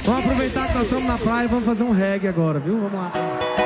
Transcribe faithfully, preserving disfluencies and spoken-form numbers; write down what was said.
Vamos aproveitar que nós estamos na praia e vamos fazer um reggae agora, viu? Vamos lá.